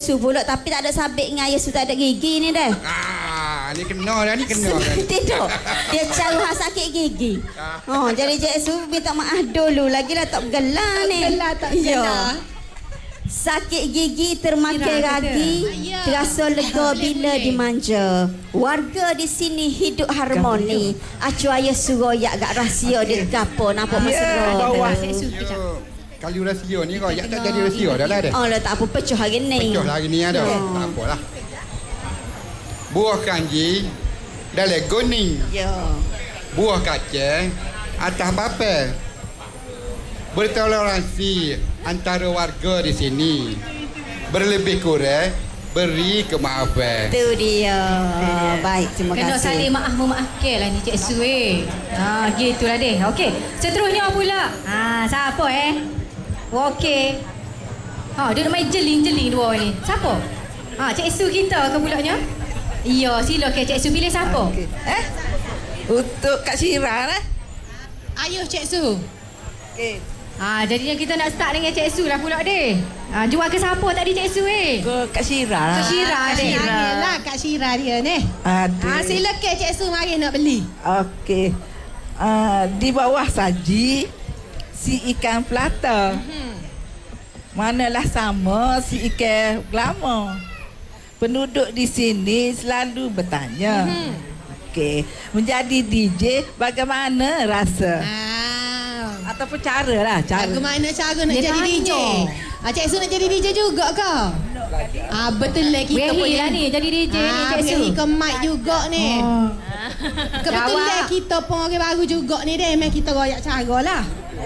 Yesus pula tapi tak ada sabit dengan Yesus tak ada gigi ni dah. Ni kena dah, ni kena. Tidak. Dia cara sakit gigi. Jadi Cik Su minta maaf dulu. Lagilah tak gelar ni. Tak gelar. Sakit gigi termakan ragi, terasa lega bila dimanja. Warga di sini hidup harmoni. Acu ayah suroyak gak rahsia dia gapo nampak mesra. Bawah. Kali rahsia ni kau tak jadi rahsia dah lah dah. Oh lah tak apa pecah hari ni. Pecah hari ni ada. Tak apalah. Buah kanji dalam kuning. Ya. Buah kacang atas papel. Bertoleransi antara warga di sini. Berlebih kurang beri kemaafan. Tu dia. Baik, terima kasih. Kena saling maaf memaafkan lah ni Cik Su gitulah deh. Okey. Seterusnya pula. Siapa Okey. Dia nak main jeling-jeling dua ni. Siapa? Cik Su kita ke pulaknya? Ya, silakan Cik Su pilih siapa? Okay. Untuk Kak Syira lah. Ayuh Cik Su. Okey. Jadinya kita nak start dengan Cik Su lah pula deh. Jual ke siapa tadi Cik Su Ke Kak Syira lah. Kak Syira deh. Lah Kak Syira dia ni. Aduh. Silakan Cik Su mari nak beli. Okey. Di bawah saji si ikan pelata. Manalah sama si ikan gelama. Penduduk di sini selalu bertanya. Okey, menjadi DJ bagaimana rasa? Ataupun cara lah, cara. Bagaimana cara nak Dia jadi tanya. DJ? Cik Su nak jadi DJ juga ke? Betul lah kita Berhi punya lah ni jadi DJ ni Cik Su. Berhi ke mic juga ni. Kebetulan kita pun orang baru juga ni deh. Memang kita royak cara lah.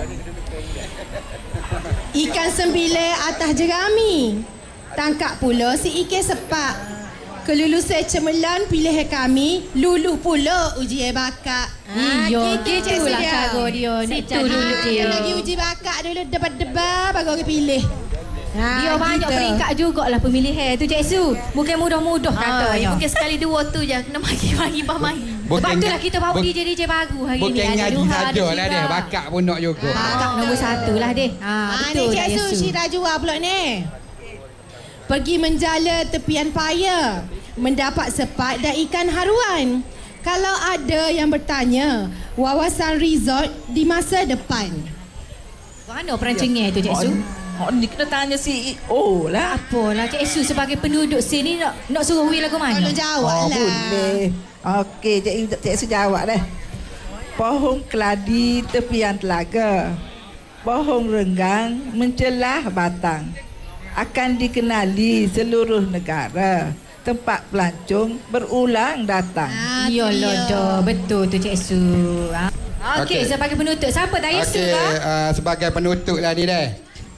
Ikan sembilan atas jerami. Tangkap pula si ikan sepak. Kelulusan cemerlang pilih kami. Luluh pula ujian bakat. Iya, gitulah cara dia. Situ dulu dia. Lagi uji bakat dulu debat-debat baru orang pilih. Dia banyak peringkat jugalah pemilihan tu Cik Su. Bukan mudah-mudah katanya. Bukan sekali dua tu je. Kena mari-mari mari. Sebab itulah kita bawa DJ baru hari ni. Bukan ngaji saja lah deh. Bakat pun nak juga. Bakat nombor 1 lah deh. Ni Betul Cik Cik Su Su. Syira jual pula ni. Pergi menjala tepian paya, mendapat sepat dan ikan haruan. Kalau ada yang bertanya, wawasan resort di masa depan. Mana perancangnya tu Cik Su? Ni kena tanya CEO lah. Apalah Cik Su sebagai penduduk sini nak suruh wheel lagu mana? Tolong jawab lah. Boleh. Okey, Cik Su jawab dah. Pohon keladi tepian telaga. Pohon renggang mencelah batang. Akan dikenali seluruh negara. Tempat pelancong berulang datang. Iyalah dah. Betul tu Cik Su. Okey, sebagai penutup. Siapa tak Yesu Okey, kah? sebagai penutup lah ni deh.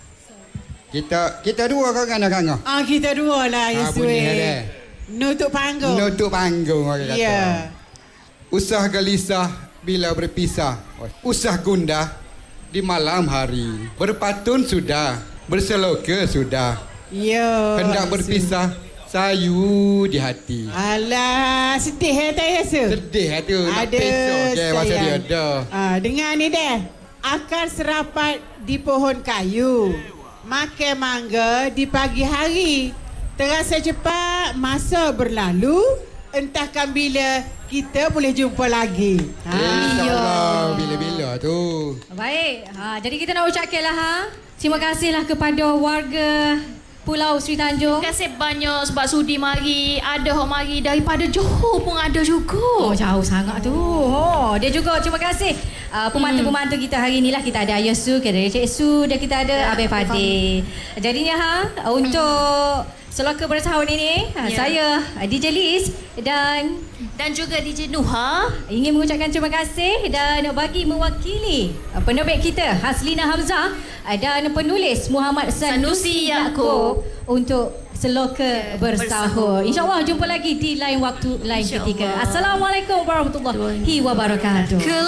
Kita dua kau kan kang. Kita dua lah Yesus. Nutup panggung. Nutup panggung orang kata. Ya. Usah gelisah bila berpisah. Usah gundah di malam hari. Berpatun sudah, berseloka sudah. Ya. Hendak berpisah, sayu di hati. Alah, sedih tak Yesus? Sedih tu nak Ada pisah ke masa dia sayang. ada. Dengar ni deh. Akar serapat di pohon kayu. Makan mangga di pagi hari. Terasa cepat masa berlalu. Entahkan bila kita boleh jumpa lagi. InsyaAllah bila-bila tu. Baik. Jadi kita nak ucapkanlah terima kasihlah kepada warga Pulau Sri Tanjung. Terima kasih banyak sebab sudi mari. Ada orang mari daripada Johor pun ada juga. Jauh sangat tu. Dia juga terima kasih pembantu-pembantu kita hari ni lah. Kita ada Ayah Su, kita ada Cik Su dan kita ada Abang Fadil. Jadinya untuk seloka bertahun ini saya DJ Liz dan juga DJ Nuha ingin mengucapkan terima kasih dan bagi mewakili penerbit kita Haslina Hamzah dan penulis Muhammad Sanusi Yaakob untuk seloka bertahun. InsyaAllah jumpa lagi di lain waktu, lain ketika. Assalamualaikum warahmatullahi wabarakatuh.